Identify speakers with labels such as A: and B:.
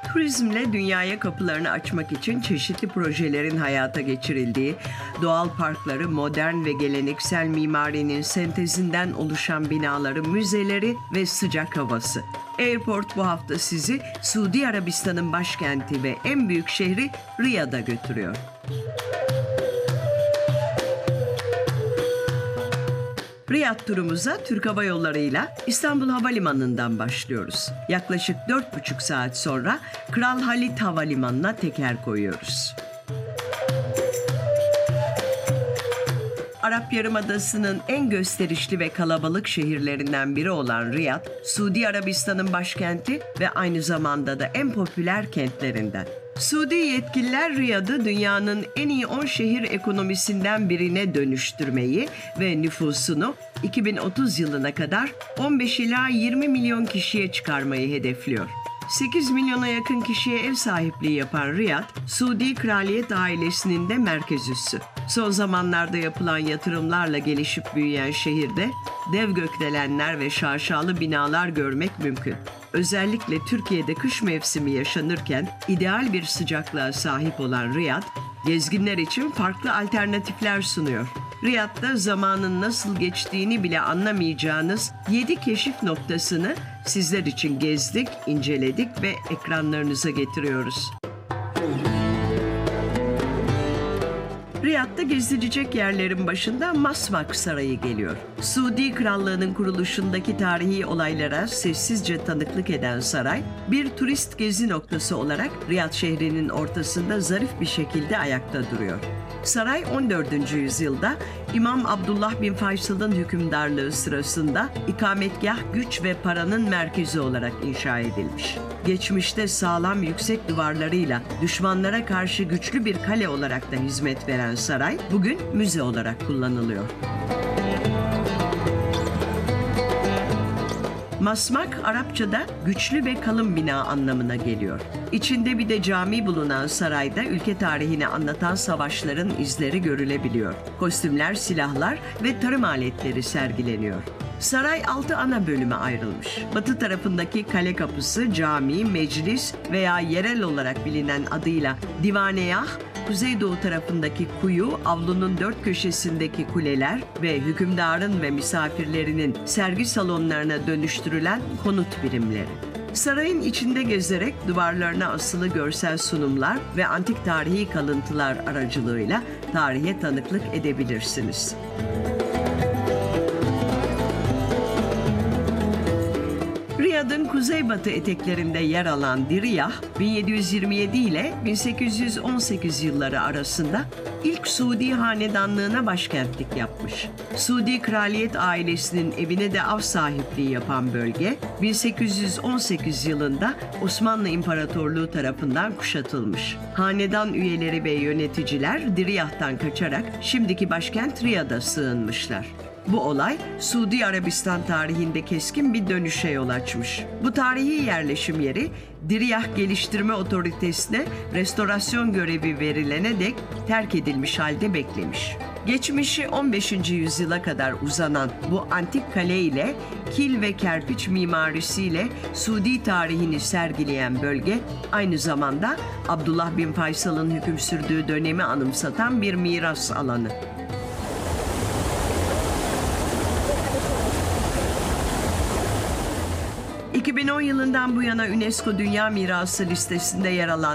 A: Turizmle dünyaya kapılarını açmak için çeşitli projelerin hayata geçirildiği, doğal parkları, modern ve geleneksel mimarinin sentezinden oluşan binaları, müzeleri ve sıcak havası. Airport bu hafta sizi Suudi Arabistan'ın başkenti ve en büyük şehri Riyad'a götürüyor. Riyad turumuza Türk Hava Yolları'yla İstanbul Havalimanı'ndan başlıyoruz. Yaklaşık 4,5 saat sonra Kral Halid Havalimanı'na teker koyuyoruz. Arap Yarımadası'nın en gösterişli ve kalabalık şehirlerinden biri olan Riyad, Suudi Arabistan'ın başkenti ve aynı zamanda da en popüler kentlerinden. Suudi yetkililer Riyad'ı dünyanın en iyi 10 şehir ekonomisinden birine dönüştürmeyi ve nüfusunu 2030 yılına kadar 15 ila 20 milyon kişiye çıkarmayı hedefliyor. 8 milyona yakın kişiye ev sahipliği yapan Riyad, Suudi kraliyet ailesinin de merkez üssü. Son zamanlarda yapılan yatırımlarla gelişip büyüyen şehirde dev gökdelenler ve şaşalı binalar görmek mümkün. Özellikle Türkiye'de kış mevsimi yaşanırken ideal bir sıcaklığa sahip olan Riyad, gezginler için farklı alternatifler sunuyor. Riyad'da zamanın nasıl geçtiğini bile anlamayacağınız 7 keşif noktasını sizler için gezdik, inceledik ve ekranlarınıza getiriyoruz. Riyad'da gezilecek yerlerin başında Masmak Sarayı geliyor. Suudi Krallığı'nın kuruluşundaki tarihi olaylara sessizce tanıklık eden saray, bir turist gezi noktası olarak Riyad şehrinin ortasında zarif bir şekilde ayakta duruyor. Saray 14. yüzyılda İmam Abdullah bin Faysal'ın hükümdarlığı sırasında ikametgah, güç ve paranın merkezi olarak inşa edilmiş. Geçmişte sağlam yüksek duvarlarıyla düşmanlara karşı güçlü bir kale olarak da hizmet veren saray bugün müze olarak kullanılıyor. Masmak, Arapçada güçlü ve kalın bina anlamına geliyor. İçinde bir de cami bulunan sarayda ülke tarihini anlatan savaşların izleri görülebiliyor. Kostümler, silahlar ve tarım aletleri sergileniyor. Saray 6 ana bölüme ayrılmış. Batı tarafındaki kale kapısı, cami, meclis veya yerel olarak bilinen adıyla Divaneyah, kuzeydoğu tarafındaki kuyu, avlunun 4 köşesindeki kuleler ve hükümdarın ve misafirlerinin sergi salonlarına dönüştürülen konut birimleri. Sarayın içinde gezerek duvarlarına asılı görsel sunumlar ve antik tarihi kalıntılar aracılığıyla tarihe tanıklık edebilirsiniz. Riyad'ın kuzeybatı eteklerinde yer alan Diriyah, 1727 ile 1818 yılları arasında ilk Suudi hanedanlığına başkentlik yapmış. Suudi kraliyet ailesinin evine de av sahipliği yapan bölge, 1818 yılında Osmanlı İmparatorluğu tarafından kuşatılmış. Hanedan üyeleri ve yöneticiler Diriyah'tan kaçarak şimdiki başkent Riyad'a sığınmışlar. Bu olay Suudi Arabistan tarihinde keskin bir dönüşe yol açmış. Bu tarihi yerleşim yeri Diriyah Geliştirme Otoritesi'ne restorasyon görevi verilene dek terk edilmiş halde beklemiş. Geçmişi 15. yüzyıla kadar uzanan bu antik kale ile kil ve kerpiç mimarisiyle Suudi tarihini sergileyen bölge aynı zamanda Abdullah bin Faysal'ın hüküm sürdüğü dönemi anımsatan bir miras alanı. 2010 yılından bu yana UNESCO Dünya Mirası listesinde yer alan